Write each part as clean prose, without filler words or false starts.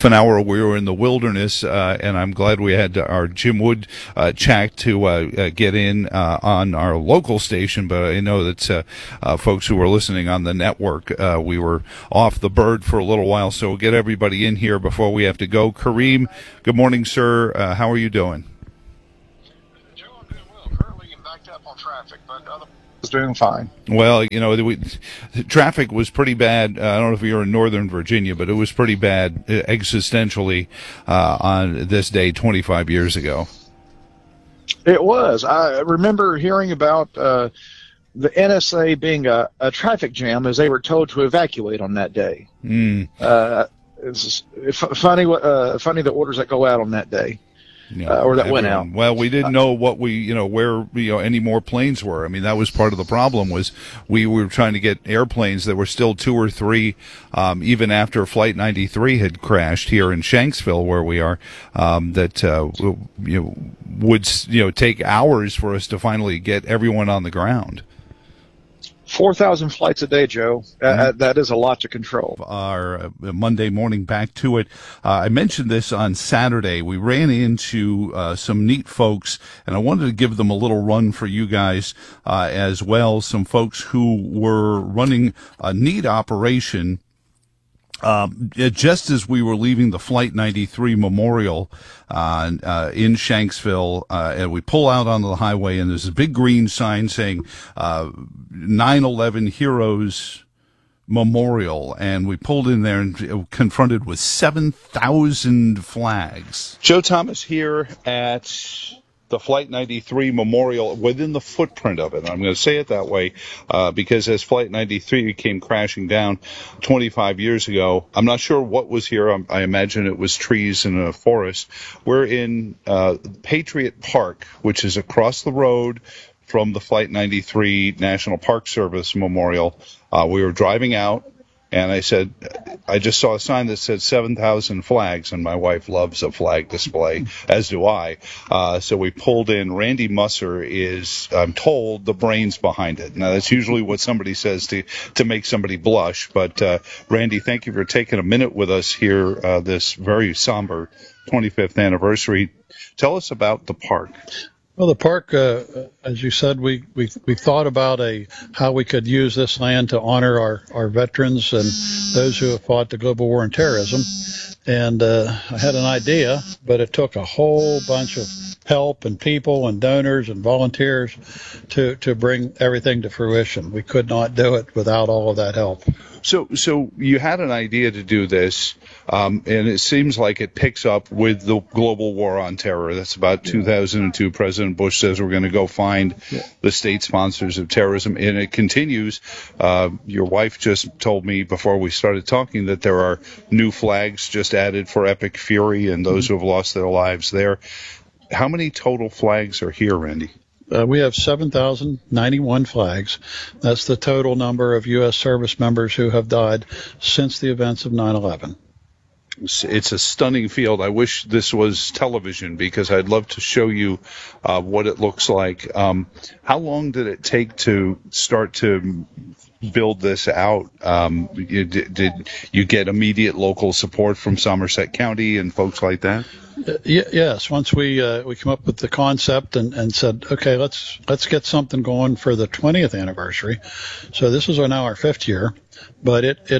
an hour we were in the wilderness, and I'm glad we had our Jim Wood chat to get in on our local station, but I know that folks who were listening on the network, we were off the bird for a little while, so we'll get everybody in here before we have to go. Kareem, good morning, sir. How are you doing? Joe, I'm doing well. Currently backed up on traffic, but otherwise doing fine. Well, traffic was pretty bad. I don't know if you're in Northern Virginia, but it was pretty bad existentially on this day 25 years ago. It was. I remember hearing about the NSA being a traffic jam as they were told to evacuate on that day. It's funny the orders that go out on that day. Or that went out. Well, we didn't know where any more planes were. I mean, that was part of the problem. Was we were trying to get airplanes that were still 2 or 3, even after Flight 93 had crashed here in Shanksville, where we are. Would take hours for us to finally get everyone on the ground. 4,000 flights a day, Joe. That is a lot to control. Our Monday morning back to it. I mentioned this on Saturday. We ran into some neat folks, and I wanted to give them a little run for you guys as well. Some folks who were running a neat operation just as we were leaving the Flight 93 Memorial in Shanksville, and we pull out onto the highway, and there's a big green sign saying 9/11 Heroes Memorial, and we pulled in there and confronted with 7,000 flags. Joe Thomas here at the Flight 93 Memorial, within the footprint of it. And I'm going to say it that way because as Flight 93 came crashing down 25 years ago, I'm not sure what was here. I imagine it was trees in a forest. We're in Patriot Park, which is across the road from the Flight 93 National Park Service Memorial. We were driving out, and I said, I just saw a sign that said 7,000 flags, and my wife loves a flag display, as do I. So we pulled in. Randy Musser is, I'm told, the brains behind it. Now, that's usually what somebody says to make somebody blush. But, Randy, thank you for taking a minute with us here this very somber 25th anniversary. Tell us about the park. Well, the park, as you said, we thought about how we could use this land to honor our veterans and those who have fought the global war on terrorism. And I had an idea, but it took a whole bunch of help and people and donors and volunteers to bring everything to fruition. We could not do it without all of that help. So you had an idea to do this, and it seems like it picks up with the global war on terror. That's about 2002. President Bush says we're going to go find the state sponsors of terrorism, and it continues. Your wife just told me before we started talking that there are new flags just added for Epic Fury and those who have lost their lives there. How many total flags are here, Randy? We have 7,091 flags. That's the total number of U.S. service members who have died since the events of 9/11. It's a stunning field. I wish this was television because I'd love to show you what it looks like. How long did it take to start to build this out? Did you get immediate local support from Somerset County and folks like that? Yes. Once we came up with the concept and said, okay, let's get something going for the 20th anniversary. So this is now our 5th year, but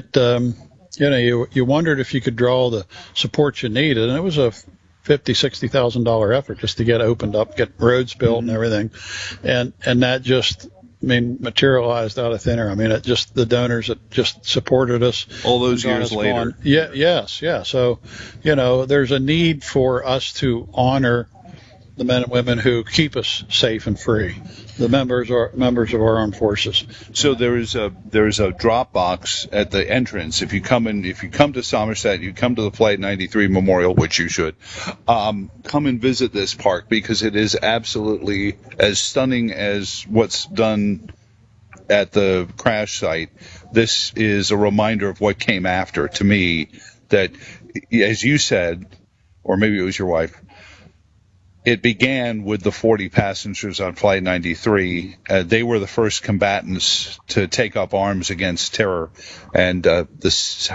you wondered if you could draw the support you needed, and it was a $50,000-$60,000 effort just to get opened up, get roads built and everything, and that just materialized out of thin air. The donors that just supported us. All those years later. Yes. So, there's a need for us to honor the men and women who keep us safe and free, the members of our armed forces. So there is a drop box at the entrance. If you come to Somerset, you come to the Flight 93 Memorial, which you should, come and visit this park because it is absolutely as stunning as what's done at the crash site. This is a reminder of what came after, to me, that, as you said, or maybe it was your wife, it began with the 40 passengers on Flight 93. They were the first combatants to take up arms against terror, and the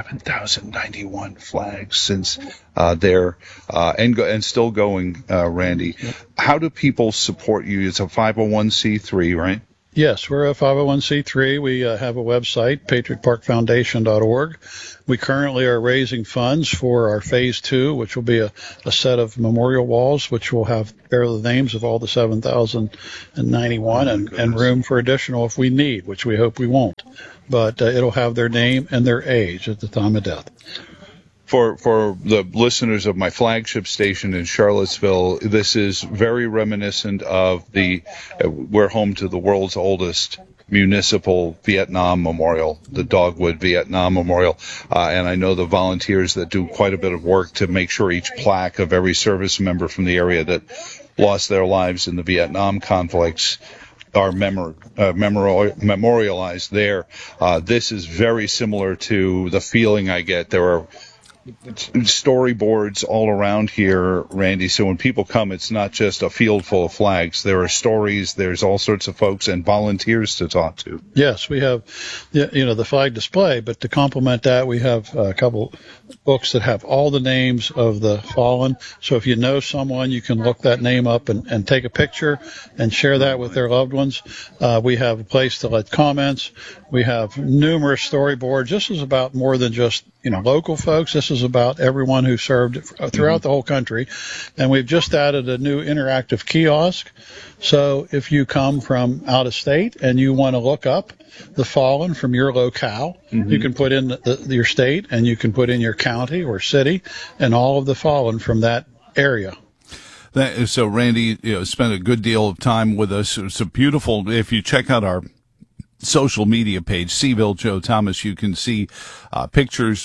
7,091 flags since there, and still going, Randy. How do people support you? It's a 501c3, right? Yes, we're a 501c3. We have a website, patriotparkfoundation.org. We currently are raising funds for our Phase 2, which will be a set of memorial walls, which will bear the names of all the 7,091 and room for additional if we need, which we hope we won't. But it'll have their name and their age at the time of death. For the listeners of my flagship station in Charlottesville, this is very reminiscent of we're home to the world's oldest municipal Vietnam memorial, the Dogwood Vietnam Memorial. And I know the volunteers that do quite a bit of work to make sure each plaque of every service member from the area that lost their lives in the Vietnam conflicts are memorialized there. This is very similar to the feeling I get. There are storyboards all around here, Randy, so when people come, it's not just a field full of flags. There are stories, there's all sorts of folks and volunteers to talk to. Yes, we have the flag display, but to complement that, we have a couple books that have all the names of the fallen. So if you know someone, you can look that name up and take a picture and share that with their loved ones. We have a place to let comments. We have numerous storyboards. This is about more than just local folks. This is about everyone who served throughout the whole country. And we've just added a new interactive kiosk. So if you come from out of state and you want to look up the fallen from your locale, you can put in your state and you can put in your county or city and all of the fallen from that area. So Randy, spent a good deal of time with us. It's a beautiful, if you check out our social media page, Seville Joe Thomas, you can see pictures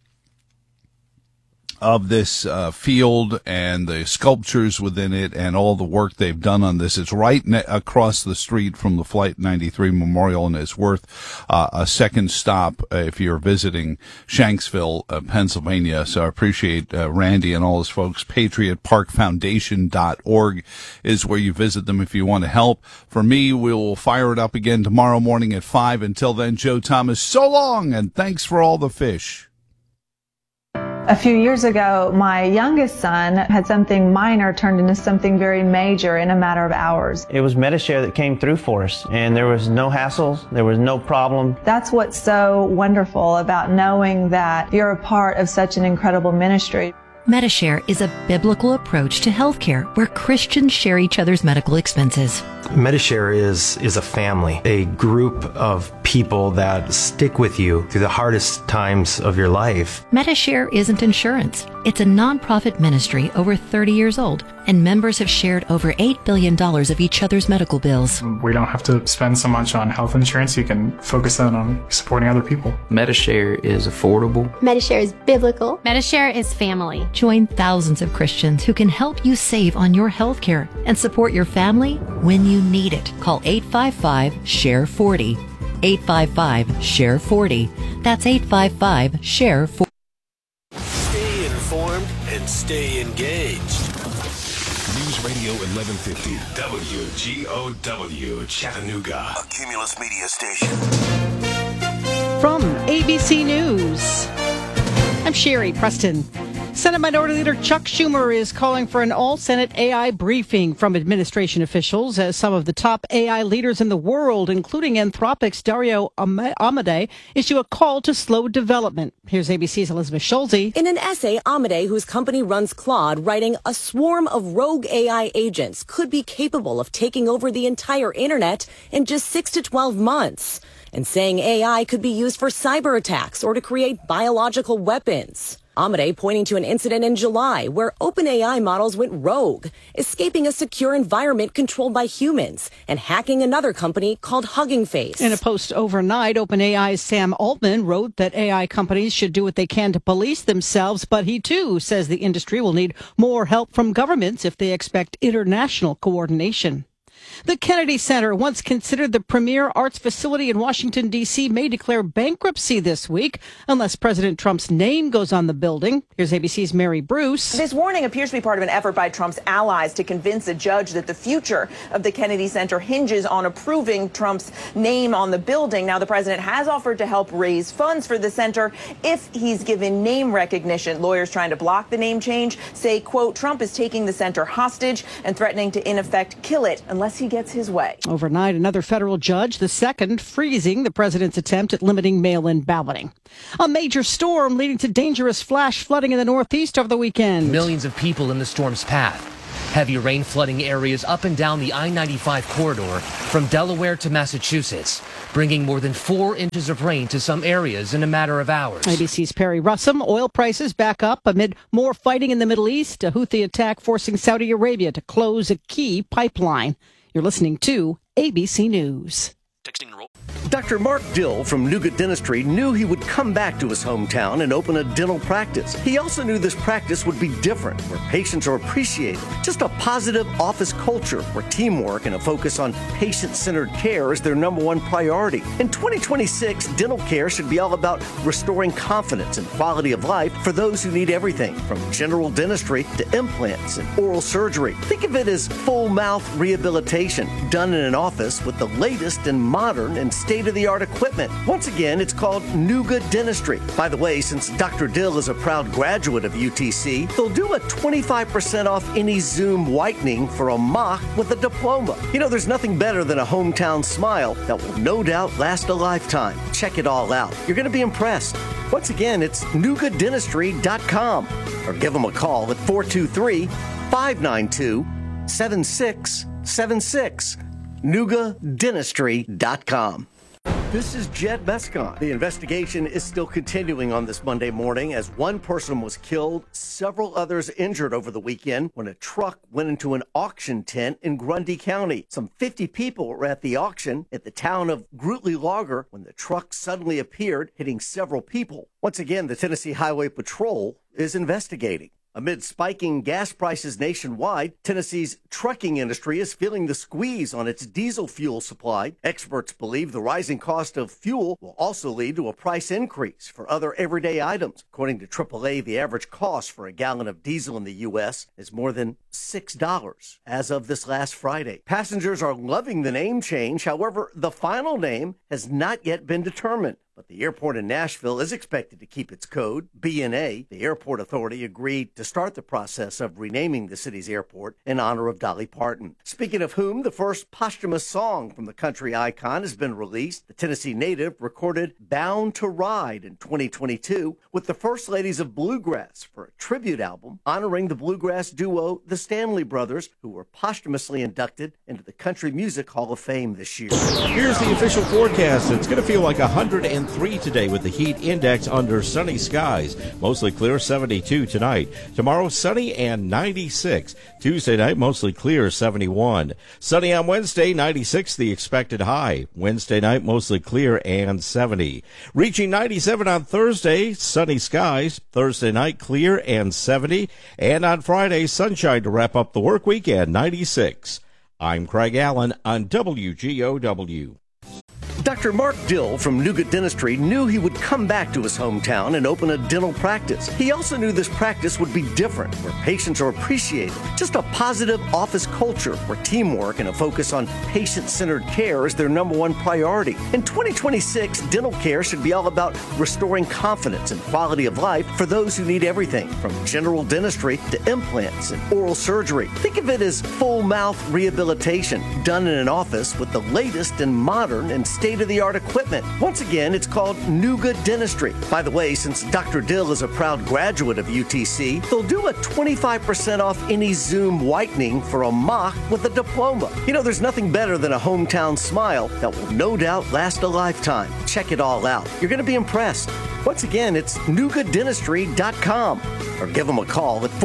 of this field and the sculptures within it and all the work they've done on this. It's right across the street from the Flight 93 Memorial, and it's worth a second stop if you're visiting Shanksville, Pennsylvania. So I appreciate Randy and all his folks. PatriotParkFoundation.org is where you visit them if you want to help. For me, we'll fire it up again tomorrow morning at 5. Until then, Joe Thomas, so long, and thanks for all the fish. A few years ago, my youngest son had something minor turned into something very major in a matter of hours. It was Medi-Share that came through for us, and there was no hassles, there was no problem. That's what's so wonderful about knowing that you're a part of such an incredible ministry. Medi-Share is a biblical approach to healthcare where Christians share each other's medical expenses. Medi-Share is a family, a group of people that stick with you through the hardest times of your life. Medi-Share isn't insurance. It's a nonprofit ministry over 30 years old, and members have shared over $8 billion of each other's medical bills. We don't have to spend so much on health insurance. You can focus that on supporting other people. Medi-Share is affordable. Medi-Share is biblical. Medi-Share is family. Join thousands of Christians who can help you save on your health care and support your family when you need it. Call 855-SHARE-40. 855-SHARE-40. That's 855-SHARE-40. Stay informed and stay engaged. News Radio 1150 WGOW Chattanooga, a Cumulus Media station. From ABC News, I'm Sherry Preston. Senate Minority Leader Chuck Schumer is calling for an all-Senate AI briefing from administration officials as some of the top AI leaders in the world, including Anthropic's Dario Amodei, issue a call to slow development. Here's ABC's Elizabeth Schulze. In an essay, Amodei, whose company runs Claude, writing, a swarm of rogue AI agents could be capable of taking over the entire internet in just 6 to 12 months, and saying AI could be used for cyber attacks or to create biological weapons. Amodei pointing to an incident in July where OpenAI models went rogue, escaping a secure environment controlled by humans and hacking another company called Hugging Face. In a post overnight, OpenAI's Sam Altman wrote that AI companies should do what they can to police themselves, but he too says the industry will need more help from governments if they expect international coordination. The Kennedy Center, once considered the premier arts facility in Washington, D.C., may declare bankruptcy this week unless President Trump's name goes on the building. Here's ABC's Mary Bruce. This warning appears to be part of an effort by Trump's allies to convince a judge that the future of the Kennedy Center hinges on approving Trump's name on the building. Now, the president has offered to help raise funds for the center if he's given name recognition. Lawyers trying to block the name change say, quote, Trump is taking the center hostage and threatening to, in effect, kill it unless he gets his way. Overnight, another federal judge, the second, freezing the president's attempt at limiting mail-in balloting. A major storm leading to dangerous flash flooding in the Northeast over the weekend. Millions of people in the storm's path. Heavy rain flooding areas up and down the I-95 corridor from Delaware to Massachusetts, bringing more than 4 inches of rain to some areas in a matter of hours. ABC's Perry Russum. Oil prices back up amid more fighting in the Middle East. A Houthi attack forcing Saudi Arabia to close a key pipeline. You're listening to ABC News. Dr. Mark Dill from Nuga Dentistry knew he would come back to his hometown and open a dental practice. He also knew this practice would be different, where patients are appreciated. Just a positive office culture where teamwork and a focus on patient-centered care is their number one priority. In 2026, dental care should be all about restoring confidence and quality of life for those who need everything from general dentistry to implants and oral surgery. Think of it as full mouth rehabilitation done in an office with the latest and modern and state-of-the-art equipment. Once again, it's called Nuga Dentistry. By the way, since Dr. Dill is a proud graduate of UTC, they'll do a 25% off any Zoom whitening for a mock with a diploma. You know, there's nothing better than a hometown smile that will no doubt last a lifetime. Check it all out. You're going to be impressed. Once again, it's NugaDentistry.com or give them a call at 423-592-7676. NugaDentistry.com. This is Jed Mescon. The investigation is still continuing on this Monday morning as one person was killed, several others injured over the weekend when a truck went into an auction tent in Grundy County. Some 50 people were at the auction at the town of Grutley Logger when the truck suddenly appeared, hitting several people. Once again, the Tennessee Highway Patrol is investigating. Amid spiking gas prices nationwide, Tennessee's trucking industry is feeling the squeeze on its diesel fuel supply. Experts believe the rising cost of fuel will also lead to a price increase for other everyday items. According to AAA, the average cost for a gallon of diesel in the U.S. is more than $6 as of this last Friday. Passengers are loving the name change. However, the final name has not yet been determined. But the airport in Nashville is expected to keep its code, B&A. The airport authority agreed to start the process of renaming the city's airport in honor of Dolly Parton. Speaking of whom, the first posthumous song from the country icon has been released. The Tennessee native recorded Bound to Ride in 2022 with the First Ladies of Bluegrass for a tribute album honoring the bluegrass duo, the Stanley Brothers, who were posthumously inducted into the Country Music Hall of Fame this year. Here's the official forecast. It's going to feel like 103 today with the heat index under sunny skies. Mostly clear, 72 tonight. Tomorrow, sunny and 96. Tuesday night, mostly clear, 71. Sunny on Wednesday, 96 the expected high. Wednesday night, mostly clear and 70. Reaching 97 on Thursday, sunny skies. Thursday night, clear and 70. And on Friday, sunshine to wrap up the work weekend, 96. I'm Craig Allen on WGOW. Dr. Mark Dill from Nuga Dentistry knew he would come back to his hometown and open a dental practice. He also knew this practice would be different, where patients are appreciated. Just a positive office culture where teamwork and a focus on patient-centered care is their number one priority. In 2026, dental care should be all about restoring confidence and quality of life for those who need everything from general dentistry to implants and oral surgery. Think of it as full mouth rehabilitation done in an office with the latest and modern and state-of-the-art equipment. Once again, it's called Nuga Dentistry. By the way, since Dr. Dill is a proud graduate of UTC, they'll do a 25% off any Zoom whitening for a mock with a diploma. You know, there's nothing better than a hometown smile that will no doubt last a lifetime. Check it all out. You're going to be impressed. Once again, it's NugaDentistry.com or give them a call at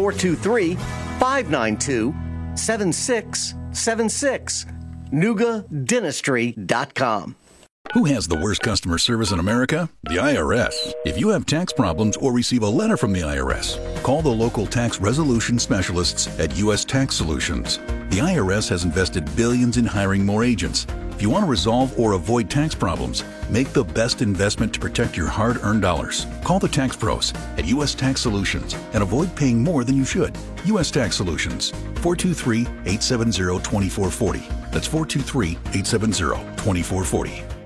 423-592-7676. NugaDentistry.com. Who has the worst customer service in America? The IRS. If you have tax problems or receive a letter from the IRS, call the local tax resolution specialists at U.S. Tax Solutions. The IRS has invested billions in hiring more agents. If you want to resolve or avoid tax problems, make the best investment to protect your hard-earned dollars. Call the tax pros at U.S. Tax Solutions and avoid paying more than you should. U.S. Tax Solutions, 423-870-2440. That's 423-870-2440.